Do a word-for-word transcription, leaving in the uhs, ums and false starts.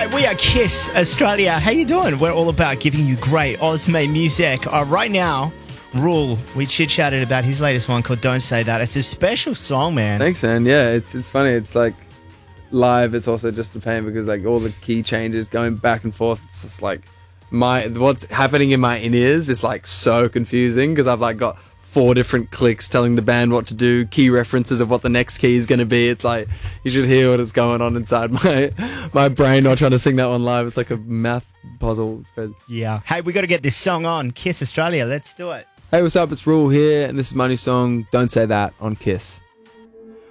Mate, we are Kiss Australia. How you doing? We're all about giving you great Oz-made music. Uh, right now, Rule, we chit-chatted about his latest one called Don't Say That. It's a special song, man. Thanks, man. Yeah, it's it's funny. It's like live. It's also just a pain because like all the key changes going back and forth. It's just like my what's happening in my in-ears is like so confusing because I've like got four different clicks telling the band what to do, key references of what the next key is going to be. It's like you should hear what is going on inside my my brain while trying to sing that one live. It's like a math puzzle. It's crazy. Yeah. Hey, we got to get this song on. Kiss Australia. Let's do it. Hey, what's up? It's Rule here, and this is my new song, Don't Say That, on Kiss.